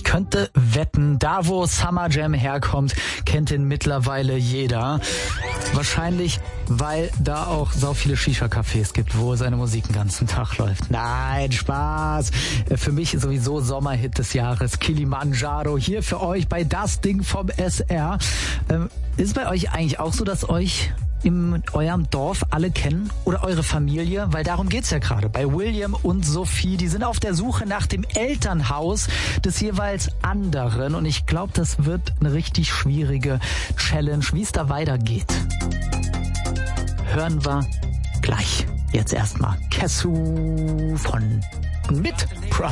könnte wetten, da wo Summer Jam herkommt, kennt ihn mittlerweile jeder. Wahrscheinlich, weil da auch so viele Shisha-Cafés gibt, wo seine Musik den ganzen Tag läuft. Nein, Spaß. Für mich sowieso Sommerhit des Jahres, Kilimanjaro. Hier für euch bei Das Ding vom SR. Ist bei euch eigentlich auch so, dass euch in eurem Dorf alle kennen oder eure Familie? Weil darum geht's ja gerade. Bei William und Sophie, die sind auf der Suche nach dem Elternhaus des jeweils anderen. Und ich glaube, das wird eine richtig schwierige Challenge. Wie es da weitergeht, hören wir gleich. Jetzt erstmal Kessu von mit